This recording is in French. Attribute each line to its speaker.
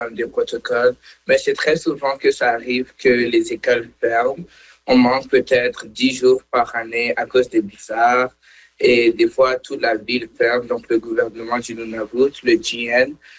Speaker 1: des protocoles, mais c'est très souvent que ça arrive que les écoles ferment. On manque peut-être 10 jours par année à cause des blizzards et des fois toute la ville ferme. Donc le gouvernement du Nunavut, le GN,